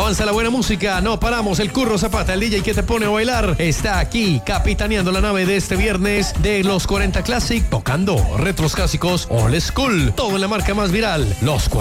Avanza la buena música, no paramos. El Curro Zapata, el DJ que te pone a bailar, está aquí capitaneando la nave de este viernes de los 40 Classic, tocando retros clásicos old school. Todo en la marca más viral, los